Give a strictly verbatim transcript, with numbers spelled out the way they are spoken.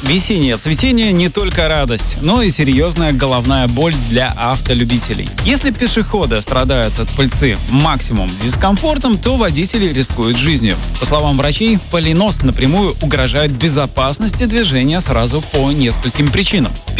Весеннее цветение не только радость, но и серьезная головная боль для автолюбителей. Если пешеходы страдают от пыльцы максимум дискомфортом, то водители рискуют жизнью. По словам врачей, пылинос напрямую угрожает безопасности движения сразу по нескольким причинам.